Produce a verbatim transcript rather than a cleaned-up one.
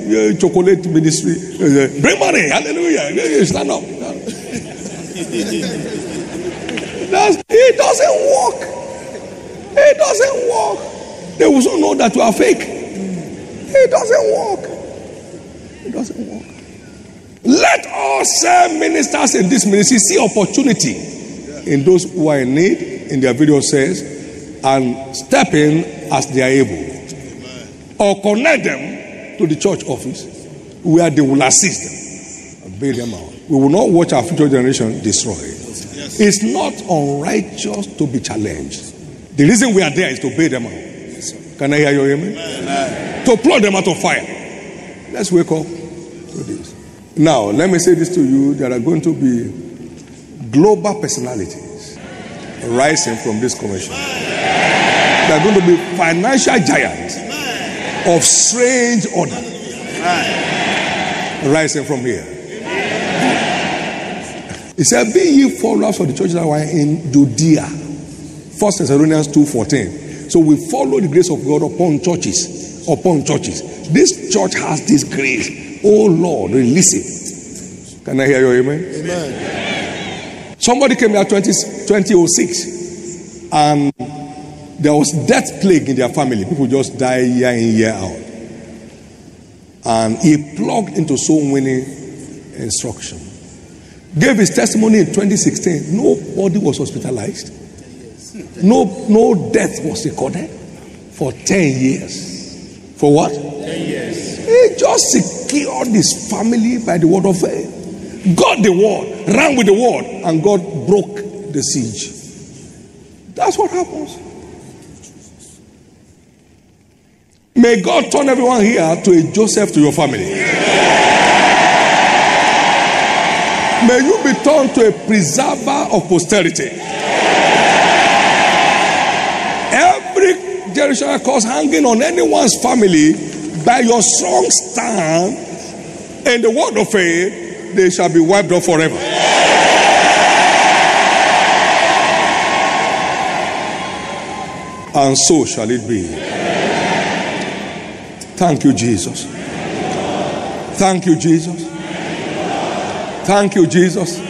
uh, chocolate ministry. Uh, bring money, hallelujah. Stand up. That's, it doesn't work. It doesn't work. They will soon know that you are fake. It doesn't work. It doesn't work. Let all same ministers in this ministry see opportunity in those who are in need, in their video says, and step in as they are able. Or connect them to the church office where they will assist them and bail them out. We will not watch our future generation destroyed. Yes. It's not unrighteous to be challenged. The reason we are there is to bail them out. Yes. Can I hear you amen? Amen? To pluck them out of fire. Let's wake up to this. Now, let me say this to you. There are going to be global personalities rising from this commission. There are going to be financial giants of strange order rising from here. He said, be ye followers of the churches that were in Judea. First Thessalonians two fourteen. So we follow the grace of God upon churches. Upon churches. This church has this grace. Oh Lord, release it. Can I hear you? Amen? Amen. Somebody came here twenty oh six and there was death plague in their family. People just die year in, year out. And he plugged into so many instructions. Gave his testimony in twenty sixteen. Nobody was hospitalized. No, no death was recorded for ten years. For what? ten years. He just secured his family by the word of faith. Got the word, ran with the word, and God broke the siege. That's what happens. May God turn everyone here to a Joseph to your family. May you be turned to a preserver of posterity. Every generational curse hanging on anyone's family, by your strong stand in the word of faith, they shall be wiped off forever. And so shall it be. Thank you, Jesus. Thank you, Jesus. Thank you, Jesus.